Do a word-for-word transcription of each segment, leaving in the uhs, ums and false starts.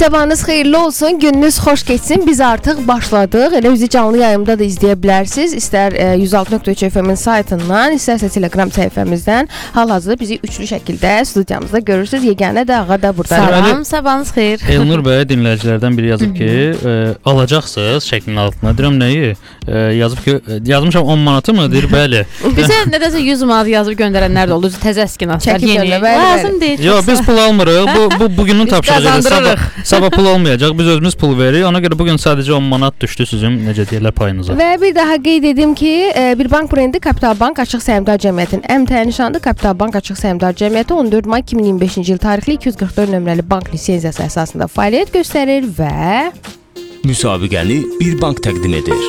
Sabahınız xeyirli olsun, gününüz xoş geçsin. Biz artıq başladıq. Elə bizi canlı yayımda da izləyə bilərsiniz. İstər e, yüz altı nöqtə üç F M-in saytından, istərsə Telegram səhifəmizdən. Hal-hazırda bizi üçlü şəkildə studiyamızda görürsünüz. Yeganə də ağa da burada. Salam, sabahınız xeyir. Elnur bəy dinləyicilərdən biri yazıb ki, e, alacaqsınız şəklin altına. Deyirəm nəyi? E, yazıb ki, yazmışam on manatı mı? Deyir, bəli. Bizə nədəsə yüz manat yazıb göndərənlər də oldu. Təzə əskinaslar, yeni. Lazım deyil. Yox, biz pul almırıq. Bu, bu bugünün tapşırıcıdır. Sabah, sabah pul olmayacaq. Biz özümüz pul veririk. Ona görə bugün sadəcə on manat düşdü sizin necə deyirlər payınıza. Və bir daha qeyd edim ki, bir bank brendi Kapital Bank Açıq Səhmdar Cəmiyyətinin əmtəyi nişanlı Kapital Bank Açıq Səhmdar Cəmiyyəti on dörd may iki min iyirmi beşinci il tarixli iki yüz qırx dörd nömrəli bank lisenziyası əsasında fəaliyyət göstərir və müsabiqəni bir bank təqdim edir.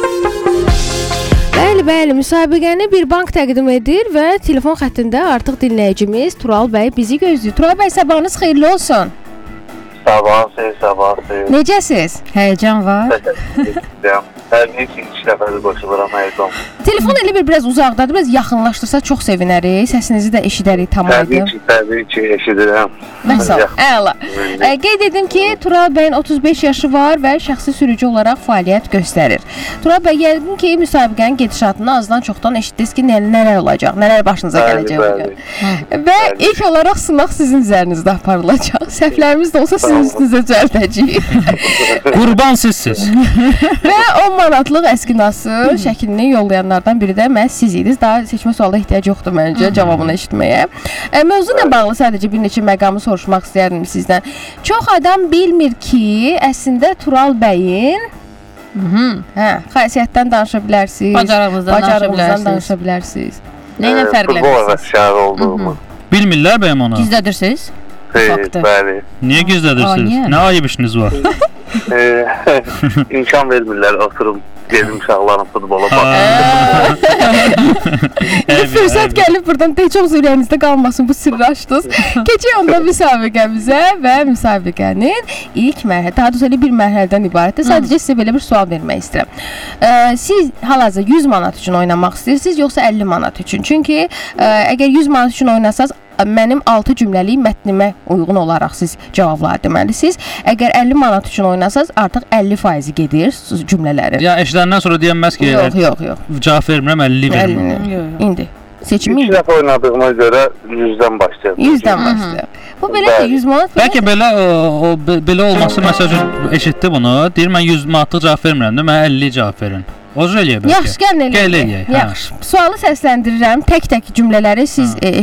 Bəli, bəli, müsabiqəni bir bank təqdim edir və telefon xəttində artıq dinləyicimiz Tural bəy bizi gözləyir. Tural bəy, sabahınız xeyirli olsun. Sabah, xeyir, sabah, xeyir. Necəsiz? Həyəcan var. Hər bir ikinci dəfədə qoşuluram, həyəcan. Telefon elə bir biraz uzaqdadır, biraz yaxınlaşdırsa çox sevinərik. Səsinizi də eşidərik tamamilə. Təbii ki, təbii ki, eşidirəm. Məsəl, əla. E, qeyd edim ki, Tural bəyin otuz beş yaşı var və şəxsi sürücü olaraq fəaliyyət göstərir. Tural bəy, yəqin ki, müsabiqənin gedişatını azdan çoxdan eşitdiniz ki, nələr, nələr olacaq, nələr başınıza bəli, gələcək bugün. Və bəli. İlk olaraq sınaq sizin üzərinizdə aparılacaq. Səhvlərimiz də olsa sizin üstünüzə düzəldəcəyik. Qurban sizsiz. Və on manatlıq əskinası şəklini yollayanlardan biri də məhz siz idiniz. Daha seçmə sualda ehtiyac yoxdur məncə cavabını eşitməyə. E, mövzuyla bağlı sadəcə bir neçə məqamı soruşmaq istəyərdim sizdən. Çox adam bilmir ki, əslində Tural bəyin hə, xasiyyətdən danışa bilərsiniz. Bacarığınızdan danışa, danışa bilərsiniz. Nə ilə fərqlənirsiniz? Futbol şəhər olduğumu. Bilmirlər bəyəm onu? Gizlədirsiniz? Xeyr, bəli. Niyə gizlədirsiniz? Nə ayıb işiniz var? İmkan vermirlər, oturum. Gedim uşaqlarım futbola baxın. Bir fürsət gəlib buradan tək çox ürəyinizdə qalmasın, bu sirri açdınız. Keçək onda müsabiqəmizə və müsabiqənin ilk mərhələ, daha doğrusu bir mərhələdən ibarətdir. Sadəcə sizə belə bir sual vermək istəyirəm. Ə, siz hal-hazırda yüz manat üçün oynamaq istəyirsiniz, yoxsa əlli manat üçün? Çünki ə, əgər yüz manat üçün oynasanız, mənim altı cümləlik mətnimə uyğun olaraq siz cavablar deməlisiniz. Əgər əlli manat üçün oynasanız, artıq əlli faizi gedir cümlələrin. Ya eşidəndən sonra deyənməz ki, yox, yox, yox. Cavab vermirəm, əlli vermirəm. İndi seçimi İki dəfə oynadığıma görə yüzdən başlayaq. yüzdən başlayaq. Bu belə ki, yüz manat. Bəlkə belə o, o belə olması məsələn eşitdi bunu. Deyir mən yüz manatlıq cavab vermirəm də, mənə əlli cavab verin. Oz eləyə bəlkə. Yaxşı, gəlin eləyək. Gəl eləyək. Yaxşı. Sualı səsləndirirəm. Tək-tək cümlələri siz e,